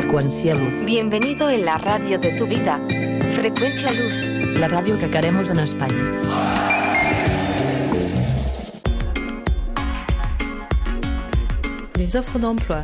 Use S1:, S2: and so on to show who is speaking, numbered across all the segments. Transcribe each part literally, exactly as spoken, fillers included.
S1: Frecuencia Luz.
S2: Bienvenido en la radio de tu vida. Frecuencia Luz.
S1: La ràdio que queremos en espai.
S3: Les offres d'emploi.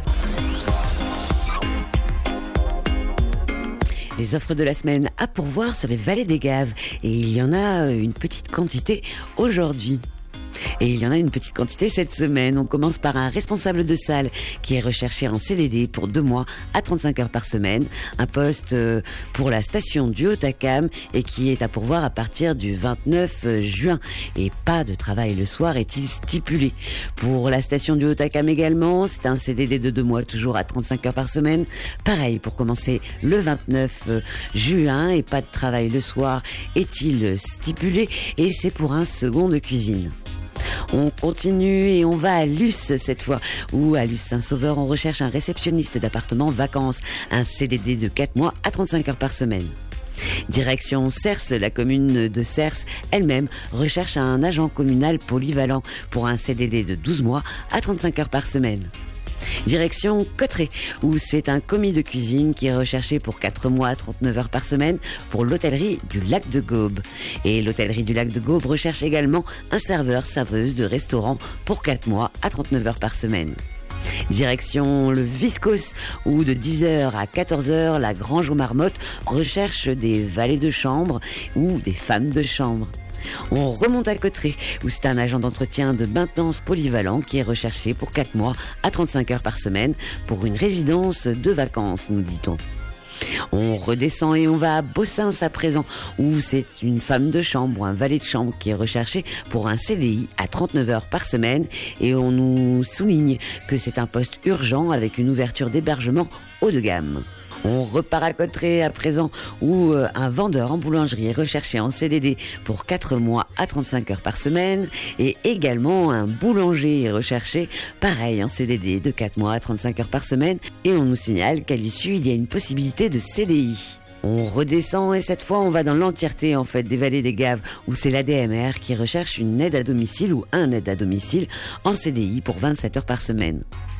S4: Les offres de la semaine à pourvoir sur les vallées des Gaves. Et il y en a une petite quantité aujourd'hui. Et il y en a une petite quantité cette semaine. On commence par un responsable de salle qui est recherché en C D D pour deux mois à trente-cinq heures par semaine. Un poste pour la station du Haut-Acam et qui est à pourvoir à partir du vingt-neuf juin. Et pas de travail le soir est-il stipulé. Pour la station du Haut-Acam également, c'est un C D D de deux mois toujours à trente-cinq heures par semaine. Pareil pour commencer le vingt-neuf juin et pas de travail le soir est-il stipulé. Et c'est pour un second de cuisine. On continue et on va à Luce cette fois, où à Luce-Saint-Sauveur on recherche un réceptionniste d'appartement vacances, un C D D de quatre mois à trente-cinq heures par semaine. Direction Cers, la commune de Cers elle-même recherche un agent communal polyvalent pour un C D D de douze mois à trente-cinq heures par semaine. Direction Cotteret, où c'est un commis de cuisine qui est recherché pour quatre mois à trente-neuf heures par semaine pour l'hôtellerie du Lac de Gaube. Et l'hôtellerie du Lac de Gaube recherche également un serveur-serveuse de restaurant pour quatre mois à trente-neuf heures par semaine. Direction le Viscos, où de dix heures à quatorze heures, la Grange aux Marmottes recherche des valets de chambre ou des femmes de chambre. On remonte à Cotteret, où c'est un agent d'entretien de maintenance polyvalent qui est recherché pour quatre mois à trente-cinq heures par semaine pour une résidence de vacances, nous dit-on. On redescend et on va à Bossins à présent, où c'est une femme de chambre ou un valet de chambre qui est recherché pour un C D I à trente-neuf heures par semaine, et on nous souligne que c'est un poste urgent avec une ouverture d'hébergement haut de gamme. On repart à Cotteret à présent, où un vendeur en boulangerie est recherché en C D D pour quatre mois à trente-cinq heures par semaine, et également un boulanger est recherché, pareil en C D D de quatre mois à trente-cinq heures par semaine, et on nous signale qu'à l'issue il y a une possibilité de C D I. On redescend et cette fois on va dans l'entièreté en fait des vallées des Gaves, où c'est l'A D M R qui recherche une aide à domicile ou un aide à domicile en C D I pour vingt-sept heures par semaine.